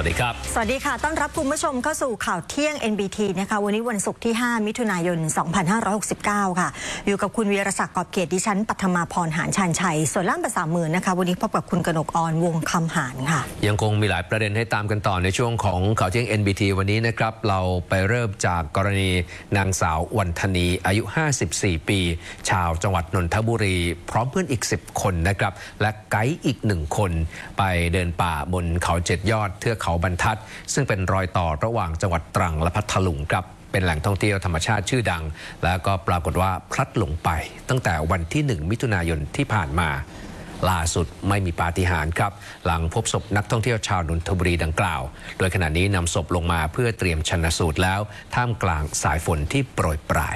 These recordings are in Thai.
วัสดีครับสวัสดีค่ะต้อนรับคุณผู้ชมเข้าสู่ข่าวเที่ยง NBT นะคะวันนี้วันศุกร์ที่5มิถุนายน2569ค่ะอยู่กับคุณวีรศักดิ์กอบเกียรติดิฉันปัทมาพรหานชาญชัยส่วนล่ามภาษามือนะคะวันนี้พบกับคุณกนกออนวงคำหานค่ะยังคงมีหลายประเด็นให้ตามกันต่อในช่วงของข่าวเที่ยง NBT วันนี้นะครับเราไปเริ่มจากกรณีนางสาววรรณณีอายุ54ปีชาวจังหวัดนนทบุรีพร้อมเพื่อนอีก10คนนะครับและไกด์อีก1คนไปเดินป่าบนเขา7ยอดเทือกเขาบรรทัดซึ่งเป็นรอยต่อระหว่างจังหวัดตรังและพัทลุงครับเป็นแหล่งท่องเที่ยวธรรมชาติชื่อดังแล้วก็ปรากฏว่าพลัดหลงไปตั้งแต่วันที่1มิถุนายนที่ผ่านมาล่าสุดไม่มีปาฏิหาริย์ครับหลังพบศพนักท่องเที่ยวชาวนนทบุรีดังกล่าวโดยขณะนี้นำศพลงมาเพื่อเตรียมชันสูตรแล้วท่ามกลางสายฝนที่โปรยปราย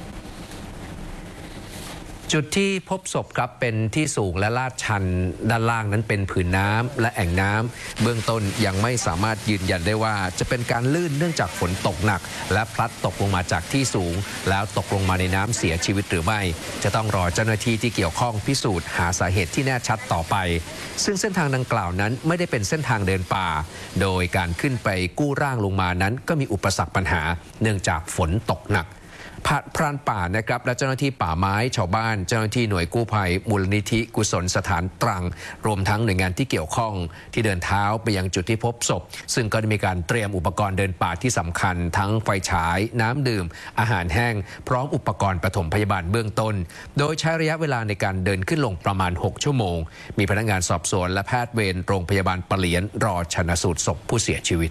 จุดที่พบศพครับเป็นที่สูงและลาดชันด้านล่างนั้นเป็นผืนน้ำและแอ่งน้ำเบื้องต้นยังไม่สามารถยืนยันได้ว่าจะเป็นการลื่นเนื่องจากฝนตกหนักและพลัดตกลงมาจากที่สูงแล้วตกลงมาในน้ำเสียชีวิตหรือไม่จะต้องรอเจ้าหน้าที่ที่เกี่ยวข้องพิสูจน์หาสาเหตุที่แน่ชัดต่อไปซึ่งเส้นทางดังกล่าวนั้นไม่ได้เป็นเส้นทางเดินป่าโดยการขึ้นไปกู้ร่างลงมานั้นก็มีอุปสรรคปัญหาเนื่องจากฝนตกหนักพรานป่านะครับและเจ้าหน้าที่ป่าไม้ชาวบ้านเจ้าหน้าที่หน่วยกู้ภัยมูลนิธิกุศลสถานตรังรวมทั้งหน่วยงานที่เกี่ยวข้องที่เดินเท้าไปยังจุดที่พบศพซึ่งก็ได้มีการเตรียมอุปกรณ์เดินป่าที่สำคัญทั้งไฟฉายน้ำดื่มอาหารแห้งพร้อมอุปกรณ์ปฐมพยาบาลเบื้องต้นโดยใช้ระยะเวลาในการเดินขึ้นลงประมาณ6ชั่วโมงมีพนักงานสอบสวนและแพทย์เวรโรงพยาบาลปะเหลียนรอชันสูตรศพผู้เสียชีวิต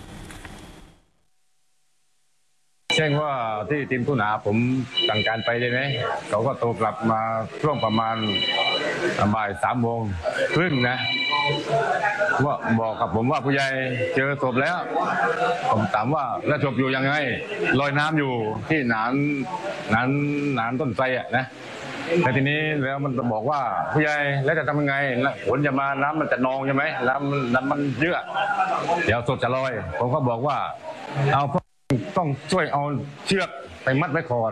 แจ้งว่าที่ทีมผู้หาผมสั่งการไปได้ไหมเขาก็โทรกลับมาช่วงประมาณบ่าย3:30นะว่าบอกกับผมว่าผู้ใหญ่เจอศพแล้วผมถามว่าแล้วศพอยู่ยังไงลอยน้ำอยู่ที่หนานต้นไทรอ่ะนะแต่ทีนี้แล้วมันบอกว่าผู้ใหญ่แล้วจะทำยังไงฝนจะมาน้ำมันจะนองใช่ไหมน้ำมันเยอะเดี๋ยวศพจะลอยผมก็บอกว่าต้องช่วยเอาเชือกไปมัดไว้ก่อน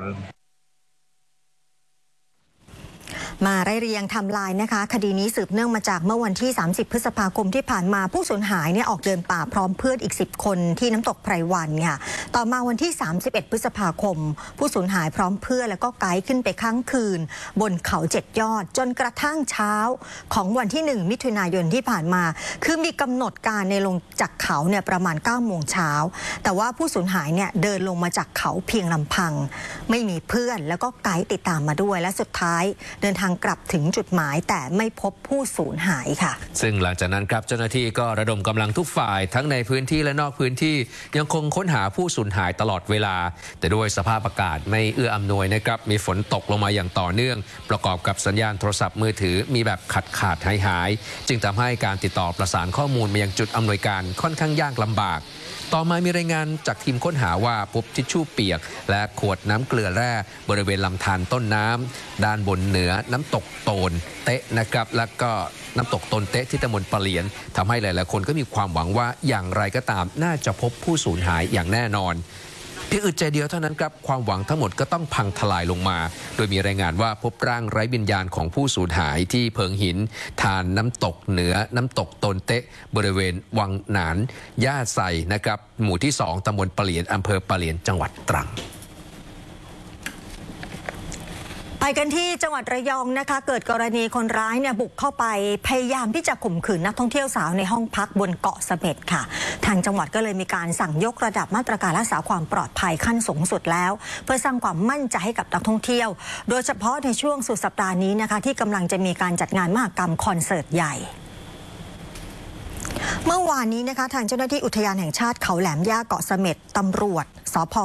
มาไล่เรียงไทม์ไลน์นะคะคดีนี้สืบเนื่องมาจากเมื่อวันที่30พฤษภาคมที่ผ่านมาผู้สูญหายเนี่ยออกเดินป่าพร้อมเพื่อนอีก10คนที่น้ำตกไพรวันค่ะต่อมาวันที่31พฤษภาคมผู้สูญหายพร้อมเพื่อนแล้วก็ไกด์ขึ้นไปค้างคืนบนเขา7ยอดจนกระทั่งเช้าของวันที่1มิถุนายนที่ผ่านมาคือมีกำหนดการในลงจากเขาเนี่ยประมาณ9 โมงเช้าแต่ว่าผู้สูญหายเนี่ยเดินลงมาจากเขาเพียงลำพังไม่มีเพื่อนแล้วก็ไกด์ติดตามมาด้วยและสุดท้ายเดินทางกลับถึงจุดหมายแต่ไม่พบผู้สูญหายค่ะซึ่งหลังจากนั้นครับเจ้าหน้าที่ก็ระดมกำลังทุกฝ่ายทั้งในพื้นที่และนอกพื้นที่ยังคงค้นหาผู้สูญหายตลอดเวลาแต่ด้วยสภาพอากาศไม่เอื้ออำนวยนะครับมีฝนตกลงมาอย่างต่อเนื่องประกอบกับสัญญาณโทรศัพท์มือถือมีแบบขาดหายจึงทำให้การติดต่อประสานข้อมูลมายังจุดอำนวยการค่อนข้างยากลำบากต่อมามีรายงานจากทีมค้นหาว่าพบทิชชู่เปียกและขวดน้ำเกลือแร่บริเวณลำธารต้นน้ำด้านบนเหนือน้ำตกโตนเตะนะครับแล้วก็น้ำตกตนเตะที่ตำบลปะเหลียนทำให้หลายๆคนก็มีความหวังว่าอย่างไรก็ตามน่าจะพบผู้สูญหายอย่างแน่นอนเพียงอึดใจเดียวเท่านั้นครับความหวังทั้งหมดก็ต้องพังทลายลงมาโดยมีรายงานว่าพบร่างไร้วิญญาณของผู้สูญหายที่เพิงหินทานน้ำตกเหนือน้ำตกตนเตะบริเวณวังหนานย่าไซนะครับหมู่ที่2ตำบลปะเหลียนอำเภอปะเหลียนจังหวัดตรังไปกันที่จังหวัดระยองนะคะเกิดกรณีคนร้ายเนี่ยบุกเข้าไปพยายามที่จะข่มขืนนักท่องเที่ยวสาวในห้องพักบนเกาะเสม็ดค่ะทางจังหวัดก็เลยมีการสั่งยกระดับมาตรการรักษาความปลอดภัยขั้นสูงสุดแล้วเพื่อสร้างความมั่นใจให้กับนักท่องเที่ยวโดยเฉพาะในช่วงสุดสัปดาห์นี้นะคะที่กำลังจะมีการจัดงานมหกรรมคอนเสิร์ตใหญ่เมื่อวานนี้นะคะทางเจ้าหน้าที่อุทยานแห่งชาติเขาแหลมย่าเกาะเสม็ดตำรวจสภ